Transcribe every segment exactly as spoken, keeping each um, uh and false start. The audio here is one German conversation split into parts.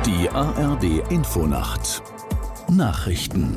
Die A R D-Infonacht Nachrichten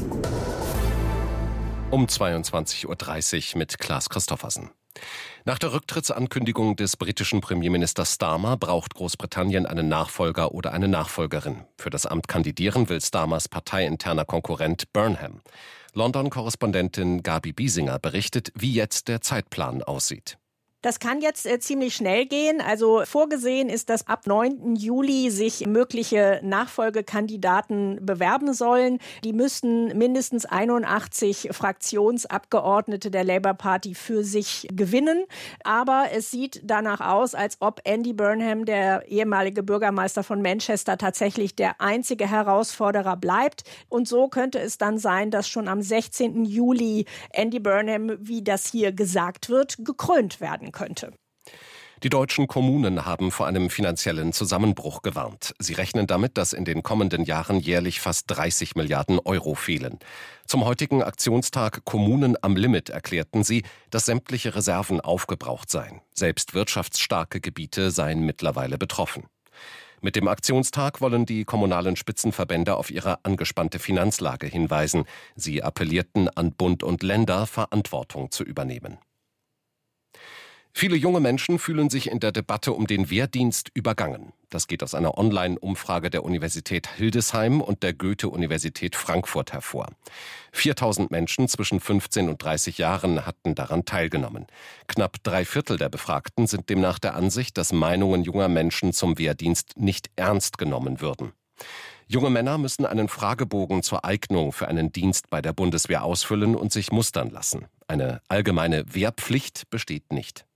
um zweiundzwanzig Uhr dreißig mit Klaas Christoffersen. Nach der Rücktrittsankündigung des britischen Premierministers Starmer braucht Großbritannien einen Nachfolger oder eine Nachfolgerin. Für das Amt kandidieren will Starmers parteiinterner Konkurrent Burnham. London-Korrespondentin Gabi Biesinger berichtet, wie jetzt der Zeitplan aussieht. Das kann jetzt äh, ziemlich schnell gehen. Also vorgesehen ist, dass ab neunten Juli sich mögliche Nachfolgekandidaten bewerben sollen. Die müssten mindestens einundachtzig Fraktionsabgeordnete der Labour Party für sich gewinnen. Aber es sieht danach aus, als ob Andy Burnham, der ehemalige Bürgermeister von Manchester, tatsächlich der einzige Herausforderer bleibt. Und so könnte es dann sein, dass schon am sechzehnten Juli Andy Burnham, wie das hier gesagt wird, gekrönt werden könnte. Die deutschen Kommunen haben vor einem finanziellen Zusammenbruch gewarnt. Sie rechnen damit, dass in den kommenden Jahren jährlich fast dreißig Milliarden Euro fehlen. Zum heutigen Aktionstag Kommunen am Limit erklärten sie, dass sämtliche Reserven aufgebraucht seien. Selbst wirtschaftsstarke Gebiete seien mittlerweile betroffen. Mit dem Aktionstag wollen die kommunalen Spitzenverbände auf ihre angespannte Finanzlage hinweisen. Sie appellierten an Bund und Länder, Verantwortung zu übernehmen. Viele junge Menschen fühlen sich in der Debatte um den Wehrdienst übergangen. Das geht aus einer Online-Umfrage der Universität Hildesheim und der Goethe-Universität Frankfurt hervor. viertausend Menschen zwischen fünfzehn und dreißig Jahren hatten daran teilgenommen. Knapp drei Viertel der Befragten sind demnach der Ansicht, dass Meinungen junger Menschen zum Wehrdienst nicht ernst genommen würden. Junge Männer müssen einen Fragebogen zur Eignung für einen Dienst bei der Bundeswehr ausfüllen und sich mustern lassen. Eine allgemeine Wehrpflicht besteht nicht.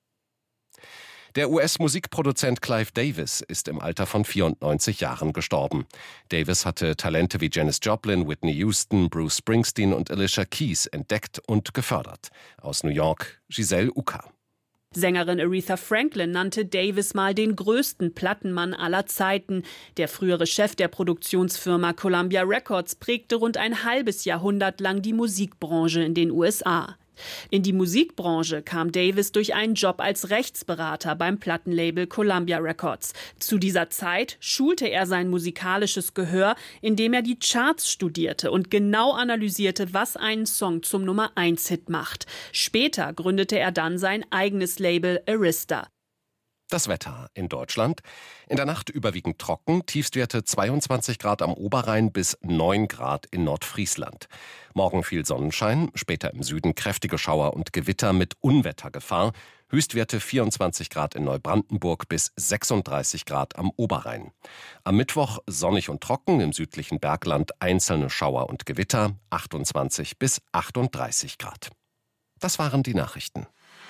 Der U S-Musikproduzent Clive Davis ist im Alter von vierundneunzig Jahren gestorben. Davis hatte Talente wie Janis Joplin, Whitney Houston, Bruce Springsteen und Alicia Keys entdeckt und gefördert. Aus New York, Giselle Uka. Sängerin Aretha Franklin nannte Davis mal den größten Plattenmann aller Zeiten. Der frühere Chef der Produktionsfirma Columbia Records prägte rund ein halbes Jahrhundert lang die Musikbranche in den U S A. In die Musikbranche kam Davis durch einen Job als Rechtsberater beim Plattenlabel Columbia Records. Zu dieser Zeit schulte er sein musikalisches Gehör, indem er die Charts studierte und genau analysierte, was einen Song zum Nummer eins Hit macht. Später gründete er dann sein eigenes Label Arista. Das Wetter in Deutschland. In der Nacht überwiegend trocken, Tiefstwerte zweiundzwanzig Grad am Oberrhein bis neun Grad in Nordfriesland. Morgen viel Sonnenschein, später im Süden kräftige Schauer und Gewitter mit Unwettergefahr. Höchstwerte vierundzwanzig Grad in Neubrandenburg bis sechsunddreißig Grad am Oberrhein. Am Mittwoch sonnig und trocken, im südlichen Bergland einzelne Schauer und Gewitter, achtundzwanzig bis achtunddreißig Grad. Das waren die Nachrichten.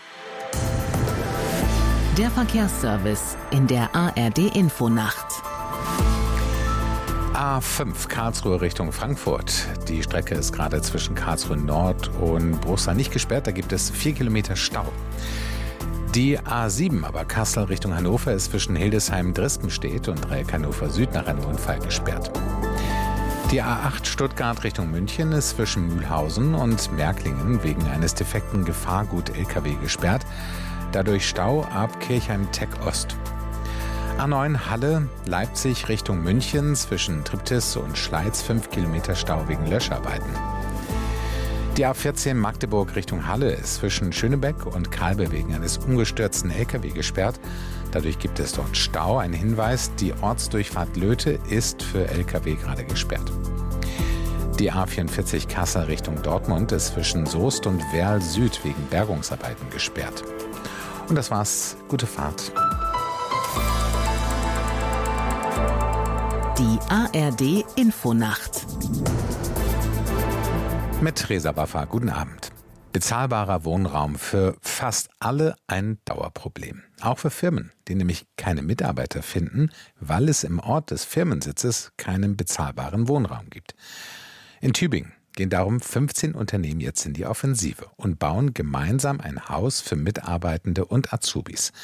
Der Verkehrsservice in der A R D-Infonacht. A fünf Karlsruhe Richtung Frankfurt. Die Strecke ist gerade zwischen Karlsruhe Nord und Bruchsal nicht gesperrt. Da gibt es vier Kilometer Stau. Die A sieben, aber Kassel Richtung Hannover, ist zwischen Hildesheim-Dresdenstedt und Dreieck Hannover Süd nach einem Unfall gesperrt. Die A acht Stuttgart Richtung München ist zwischen Mühlhausen und Märklingen wegen eines defekten Gefahrgut-L K W gesperrt. Dadurch Stau ab Kirchheim-Tech Ost. A neun Halle, Leipzig Richtung München zwischen Triptis und Schleiz fünf Kilometer Stau wegen Löscharbeiten. Die A vierzehn Magdeburg Richtung Halle ist zwischen Schönebeck und Kalbe wegen eines umgestürzten L K W gesperrt. Dadurch gibt es dort Stau. Ein Hinweis, die Ortsdurchfahrt Löte ist für L K W gerade gesperrt. Die A vierundvierzig Kassel Richtung Dortmund ist zwischen Soest und Werl Süd wegen Bergungsarbeiten gesperrt. Und das war's. Gute Fahrt. Die A R D-Infonacht. Mit Reza Baffa. Guten Abend. Bezahlbarer Wohnraum für fast alle ein Dauerproblem. Auch für Firmen, die nämlich keine Mitarbeiter finden, weil es im Ort des Firmensitzes keinen bezahlbaren Wohnraum gibt. In Tübingen gehen darum fünfzehn Unternehmen jetzt in die Offensive und bauen gemeinsam ein Haus für Mitarbeitende und Azubis.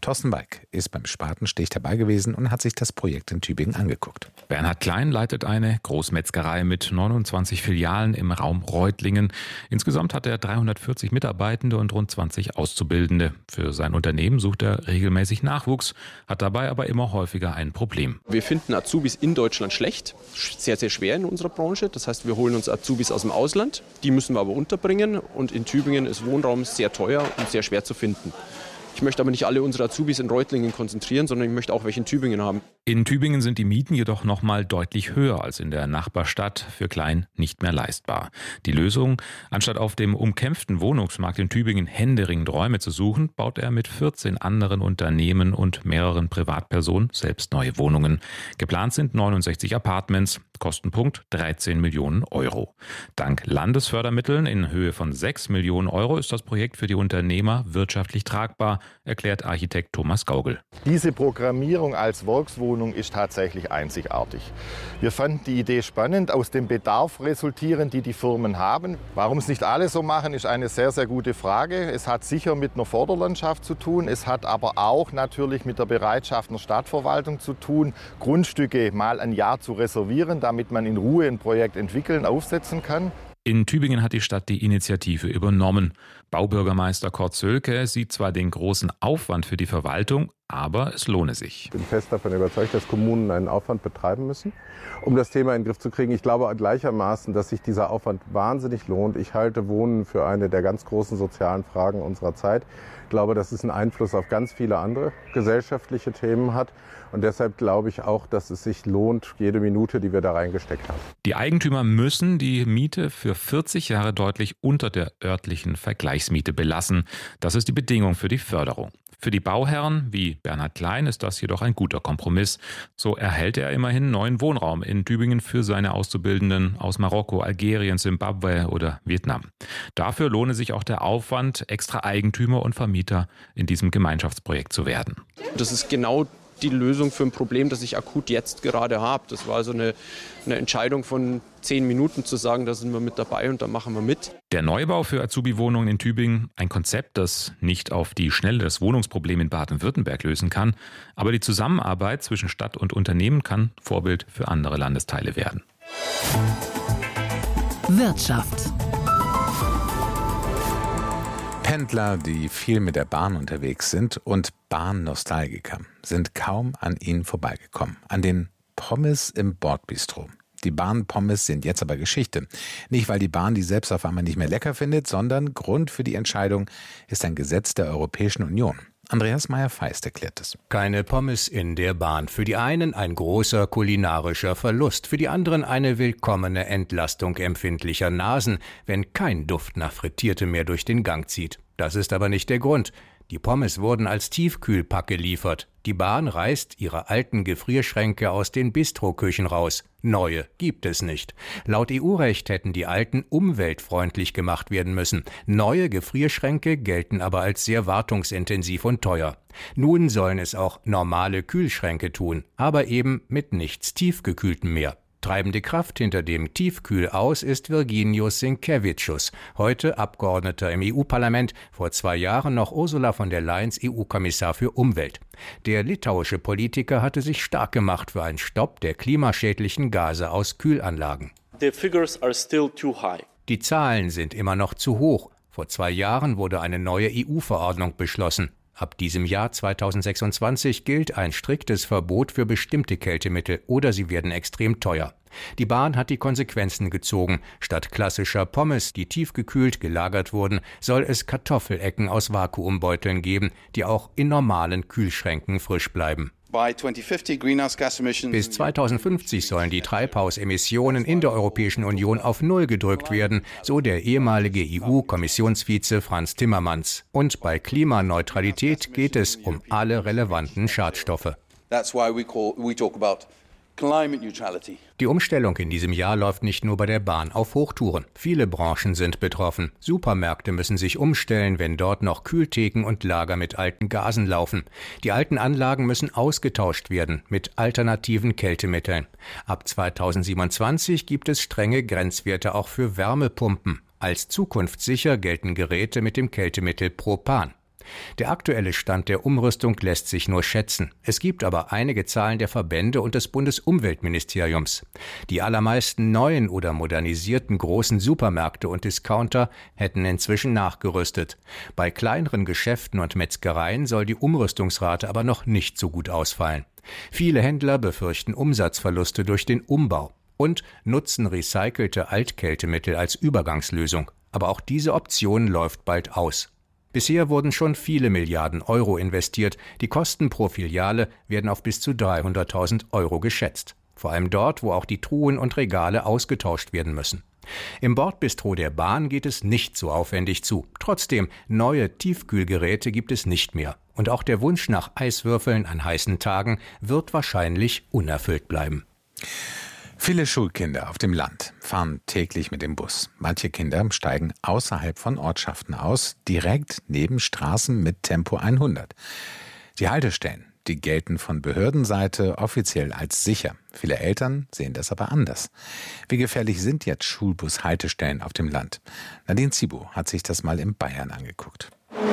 Thorsten Balk ist beim Spatenstich dabei gewesen und hat sich das Projekt in Tübingen angeguckt. Bernhard Klein leitet eine Großmetzgerei mit neunundzwanzig Filialen im Raum Reutlingen. Insgesamt hat er dreihundertvierzig Mitarbeitende und rund zwanzig Auszubildende. Für sein Unternehmen sucht er regelmäßig Nachwuchs, hat dabei aber immer häufiger ein Problem. Wir finden Azubis in Deutschland schlecht, sehr, sehr schwer in unserer Branche. Das heißt, wir holen uns Azubis aus dem Ausland, die müssen wir aber unterbringen. Und in Tübingen ist Wohnraum sehr teuer und sehr schwer zu finden. Ich möchte aber nicht alle unsere Azubis in Reutlingen konzentrieren, sondern ich möchte auch welche in Tübingen haben. In Tübingen sind die Mieten jedoch noch mal deutlich höher als in der Nachbarstadt, für Klein nicht mehr leistbar. Die Lösung: Anstatt auf dem umkämpften Wohnungsmarkt in Tübingen händeringend Räume zu suchen, baut er mit vierzehn anderen Unternehmen und mehreren Privatpersonen selbst neue Wohnungen. Geplant sind neunundsechzig Apartments, Kostenpunkt dreizehn Millionen Euro. Dank Landesfördermitteln in Höhe von sechs Millionen Euro ist das Projekt für die Unternehmer wirtschaftlich tragbar, erklärt Architekt Thomas Gaugel. Diese Programmierung als Volkswohnung ist tatsächlich einzigartig. Wir fanden die Idee spannend, aus dem Bedarf resultierend, die die Firmen haben. Warum es nicht alle so machen, ist eine sehr, sehr gute Frage. Es hat sicher mit einer Vorderlandschaft zu tun. Es hat aber auch natürlich mit der Bereitschaft einer Stadtverwaltung zu tun, Grundstücke mal ein Jahr zu reservieren, damit man in Ruhe ein Projekt entwickeln, aufsetzen kann. In Tübingen hat die Stadt die Initiative übernommen. Baubürgermeister Kurt Sölke sieht zwar den großen Aufwand für die Verwaltung, aber es lohne sich. Ich bin fest davon überzeugt, dass Kommunen einen Aufwand betreiben müssen, um das Thema in den Griff zu kriegen. Ich glaube gleichermaßen, dass sich dieser Aufwand wahnsinnig lohnt. Ich halte Wohnen für eine der ganz großen sozialen Fragen unserer Zeit. Ich glaube, dass es einen Einfluss auf ganz viele andere gesellschaftliche Themen hat. Und deshalb glaube ich auch, dass es sich lohnt, jede Minute, die wir da reingesteckt haben. Die Eigentümer müssen die Miete für vierzig Jahre deutlich unter der örtlichen Vergleichsmiete belassen. Das ist die Bedingung für die Förderung. Für die Bauherren wie Bernhard Klein ist das jedoch ein guter Kompromiss. So erhält er immerhin neuen Wohnraum in Tübingen für seine Auszubildenden aus Marokko, Algerien, Simbabwe oder Vietnam. Dafür lohne sich auch der Aufwand, extra Eigentümer und Vermieter in diesem Gemeinschaftsprojekt zu werden. Das ist genau die Lösung für ein Problem, das ich akut jetzt gerade habe. Das war so eine, eine Entscheidung von zehn Minuten zu sagen, da sind wir mit dabei und da machen wir mit. Der Neubau für Azubi-Wohnungen in Tübingen, ein Konzept, das nicht auf die Schnelle das Wohnungsproblem in Baden-Württemberg lösen kann, aber die Zusammenarbeit zwischen Stadt und Unternehmen kann Vorbild für andere Landesteile werden. Wirtschaft. Pendler, die viel mit der Bahn unterwegs sind, und Bahnnostalgiker sind kaum an ihnen vorbeigekommen. An den Pommes im Bordbistro. Die Bahnpommes sind jetzt aber Geschichte. Nicht, weil die Bahn die selbst auf einmal nicht mehr lecker findet, sondern Grund für die Entscheidung ist ein Gesetz der Europäischen Union. Andreas Meyer-Feist erklärt es. Keine Pommes in der Bahn. Für die einen ein großer kulinarischer Verlust, für die anderen eine willkommene Entlastung empfindlicher Nasen, wenn kein Duft nach Frittierte mehr durch den Gang zieht. Das ist aber nicht der Grund. Die Pommes wurden als Tiefkühlpack geliefert. Die Bahn reißt ihre alten Gefrierschränke aus den Bistroküchen raus. Neue gibt es nicht. Laut E U-Recht hätten die alten umweltfreundlich gemacht werden müssen. Neue Gefrierschränke gelten aber als sehr wartungsintensiv und teuer. Nun sollen es auch normale Kühlschränke tun, aber eben mit nichts Tiefgekühltem mehr. Treibende Kraft hinter dem Tiefkühlaus ist Virginijus Sinkevicius, heute Abgeordneter im E U-Parlament, vor zwei Jahren noch Ursula von der Leyens E U-Kommissar für Umwelt. Der litauische Politiker hatte sich stark gemacht für einen Stopp der klimaschädlichen Gase aus Kühlanlagen. The figures are still too high. Die Zahlen sind immer noch zu hoch. Vor zwei Jahren wurde eine neue E U-Verordnung beschlossen. Ab diesem Jahr zweitausendsechsundzwanzig gilt ein striktes Verbot für bestimmte Kältemittel oder sie werden extrem teuer. Die Bahn hat die Konsequenzen gezogen. Statt klassischer Pommes, die tiefgekühlt gelagert wurden, soll es Kartoffelecken aus Vakuumbeuteln geben, die auch in normalen Kühlschränken frisch bleiben. Bis zweitausendfünfzig sollen die Treibhausemissionen in der Europäischen Union auf Null gedrückt werden, so der ehemalige E U-Kommissionsvize Frans Timmermans. Und bei Klimaneutralität geht es um alle relevanten Schadstoffe. Die Umstellung in diesem Jahr läuft nicht nur bei der Bahn auf Hochtouren. Viele Branchen sind betroffen. Supermärkte müssen sich umstellen, wenn dort noch Kühltheken und Lager mit alten Gasen laufen. Die alten Anlagen müssen ausgetauscht werden mit alternativen Kältemitteln. Ab zweitausendsiebenundzwanzig gibt es strenge Grenzwerte auch für Wärmepumpen. Als zukunftssicher gelten Geräte mit dem Kältemittel Propan. Der aktuelle Stand der Umrüstung lässt sich nur schätzen. Es gibt aber einige Zahlen der Verbände und des Bundesumweltministeriums. Die allermeisten neuen oder modernisierten großen Supermärkte und Discounter hätten inzwischen nachgerüstet. Bei kleineren Geschäften und Metzgereien soll die Umrüstungsrate aber noch nicht so gut ausfallen. Viele Händler befürchten Umsatzverluste durch den Umbau und nutzen recycelte Altkältemittel als Übergangslösung. Aber auch diese Option läuft bald aus. Bisher wurden schon viele Milliarden Euro investiert. Die Kosten pro Filiale werden auf bis zu dreihunderttausend Euro geschätzt. Vor allem dort, wo auch die Truhen und Regale ausgetauscht werden müssen. Im Bordbistro der Bahn geht es nicht so aufwendig zu. Trotzdem, neue Tiefkühlgeräte gibt es nicht mehr. Und auch der Wunsch nach Eiswürfeln an heißen Tagen wird wahrscheinlich unerfüllt bleiben. Viele Schulkinder auf dem Land fahren täglich mit dem Bus. Manche Kinder steigen außerhalb von Ortschaften aus, direkt neben Straßen mit Tempo hundert. Die Haltestellen, die gelten von Behördenseite offiziell als sicher. Viele Eltern sehen das aber anders. Wie gefährlich sind jetzt Schulbus-Haltestellen auf dem Land? Nadine Zibu hat sich das mal in Bayern angeguckt.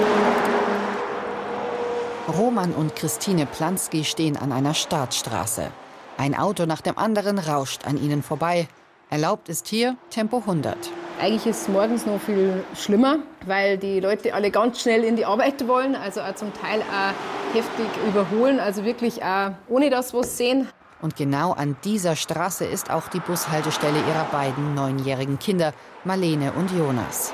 Roman und Christine Plansky stehen an einer Startstraße. Ein Auto nach dem anderen rauscht an ihnen vorbei. Erlaubt ist hier Tempo hundert. Eigentlich ist es morgens noch viel schlimmer, weil die Leute alle ganz schnell in die Arbeit wollen, also auch zum Teil auch heftig überholen, also wirklich auch ohne das was sehen. Und genau an dieser Straße ist auch die Bushaltestelle ihrer beiden neunjährigen Kinder, Marlene und Jonas.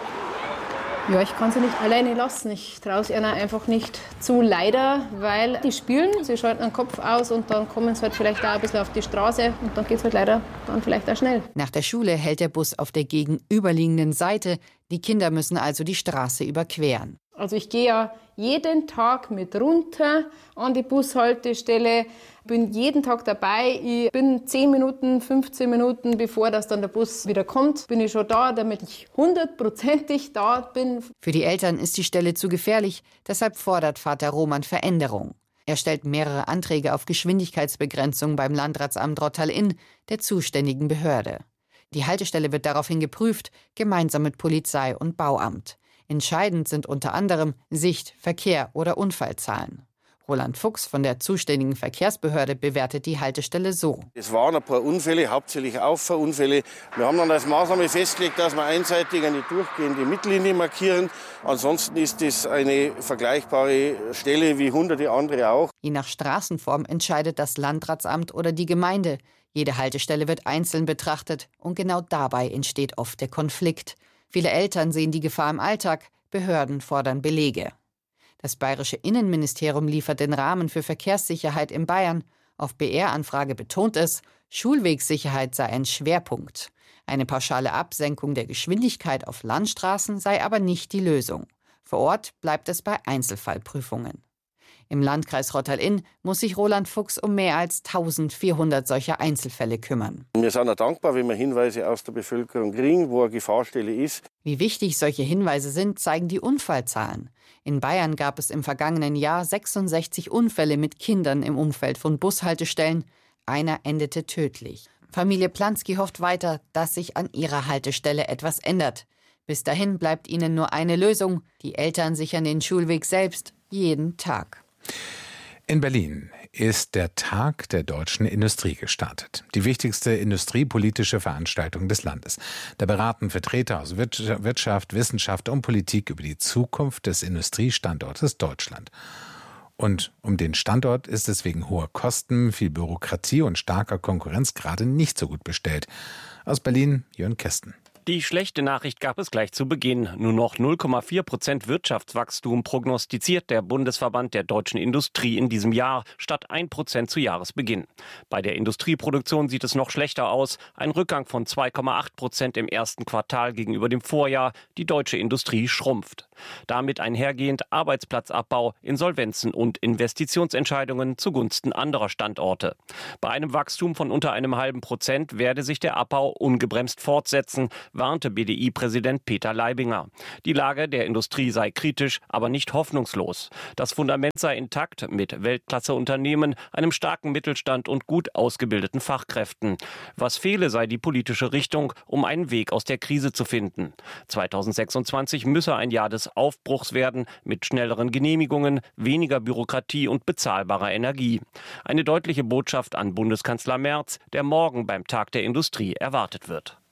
Ja, ich kann sie nicht alleine lassen. Ich traue es ihnen einfach nicht zu, leider, weil die spielen, sie schalten den Kopf aus und dann kommen sie halt vielleicht auch ein bisschen auf die Straße und dann geht es halt leider dann vielleicht auch schnell. Nach der Schule hält der Bus auf der gegenüberliegenden Seite. Die Kinder müssen also die Straße überqueren. Also ich gehe ja jeden Tag mit runter an die Bushaltestelle, bin jeden Tag dabei. Ich bin zehn Minuten, fünfzehn Minuten, bevor das dann der Bus wieder kommt, bin ich schon da, damit ich hundertprozentig da bin. Für die Eltern ist die Stelle zu gefährlich, deshalb fordert Vater Roman Veränderung. Er stellt mehrere Anträge auf Geschwindigkeitsbegrenzung beim Landratsamt Rottal-Inn, der zuständigen Behörde. Die Haltestelle wird daraufhin geprüft, gemeinsam mit Polizei und Bauamt. Entscheidend sind unter anderem Sicht, Verkehr oder Unfallzahlen. Roland Fuchs von der zuständigen Verkehrsbehörde bewertet die Haltestelle so. Es waren ein paar Unfälle, hauptsächlich Auffahrunfälle. Wir haben dann als Maßnahme festgelegt, dass wir einseitig eine durchgehende Mittellinie markieren. Ansonsten ist es eine vergleichbare Stelle wie hunderte andere auch. Je nach Straßenform entscheidet das Landratsamt oder die Gemeinde. Jede Haltestelle wird einzeln betrachtet und genau dabei entsteht oft der Konflikt. Viele Eltern sehen die Gefahr im Alltag, Behörden fordern Belege. Das bayerische Innenministerium liefert den Rahmen für Verkehrssicherheit in Bayern. Auf B R-Anfrage betont es, Schulwegsicherheit sei ein Schwerpunkt. Eine pauschale Absenkung der Geschwindigkeit auf Landstraßen sei aber nicht die Lösung. Vor Ort bleibt es bei Einzelfallprüfungen. Im Landkreis Rottal-Inn muss sich Roland Fuchs um mehr als eintausendvierhundert solcher Einzelfälle kümmern. Wir sind auch dankbar, wenn wir Hinweise aus der Bevölkerung kriegen, wo eine Gefahrstelle ist. Wie wichtig solche Hinweise sind, zeigen die Unfallzahlen. In Bayern gab es im vergangenen Jahr sechsundsechzig Unfälle mit Kindern im Umfeld von Bushaltestellen. Einer endete tödlich. Familie Plansky hofft weiter, dass sich an ihrer Haltestelle etwas ändert. Bis dahin bleibt ihnen nur eine Lösung. Die Eltern sichern den Schulweg selbst, jeden Tag. In Berlin ist der Tag der deutschen Industrie gestartet. Die wichtigste industriepolitische Veranstaltung des Landes. Da beraten Vertreter aus Wirtschaft, Wissenschaft und Politik über die Zukunft des Industriestandortes Deutschland. Und um den Standort ist es wegen hoher Kosten, viel Bürokratie und starker Konkurrenz gerade nicht so gut bestellt. Aus Berlin, Jörn Kästen. Die schlechte Nachricht gab es gleich zu Beginn. Nur noch null Komma vier Prozent Wirtschaftswachstum prognostiziert der Bundesverband der deutschen Industrie in diesem Jahr, statt ein Prozent zu Jahresbeginn. Bei der Industrieproduktion sieht es noch schlechter aus. Ein Rückgang von zwei Komma acht Prozent im ersten Quartal gegenüber dem Vorjahr. Die deutsche Industrie schrumpft. Damit einhergehend Arbeitsplatzabbau, Insolvenzen und Investitionsentscheidungen zugunsten anderer Standorte. Bei einem Wachstum von unter einem halben Prozent werde sich der Abbau ungebremst fortsetzen, warnte B D I-Präsident Peter Leibinger. Die Lage der Industrie sei kritisch, aber nicht hoffnungslos. Das Fundament sei intakt mit Weltklasse-Unternehmen, einem starken Mittelstand und gut ausgebildeten Fachkräften. Was fehle, sei die politische Richtung, um einen Weg aus der Krise zu finden. zweitausendsechsundzwanzig müsse ein Jahr des Aufbruchs werden, mit schnelleren Genehmigungen, weniger Bürokratie und bezahlbarer Energie. Eine deutliche Botschaft an Bundeskanzler Merz, der morgen beim Tag der Industrie erwartet wird.